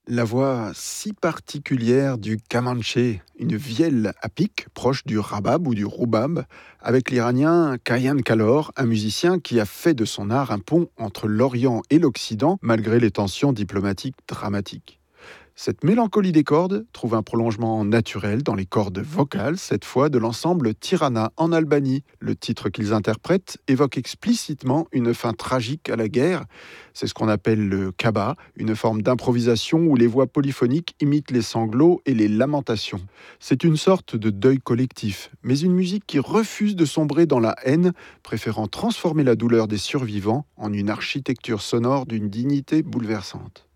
La voix si particulière du Kamanché, une vielle à pic proche du rabab ou du roubab, avec l'Iranien Kayan Kalor, un musicien qui a fait de son art un pont entre l'Orient et l'Occident malgré les tensions diplomatiques dramatiques. Cette mélancolie des cordes trouve un prolongement naturel dans les cordes vocales, cette fois de l'ensemble Tirana en Albanie. Le titre qu'ils interprètent évoque explicitement une fin tragique à la guerre. C'est ce qu'on appelle le kaba, une forme d'improvisation où les voix polyphoniques imitent les sanglots et les lamentations. C'est une sorte de deuil collectif, mais une musique qui refuse de sombrer dans la haine, préférant transformer la douleur des survivants en une architecture sonore d'une dignité bouleversante.